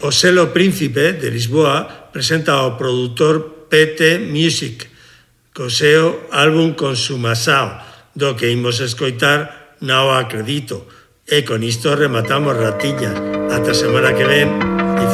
O selo Príncipe de Lisboa presenta ao produtor PT Music co seu álbum Consumasao, do que imos escoitar Non Acredito. E con isto rematamos, ratillas. Ata semana que ven.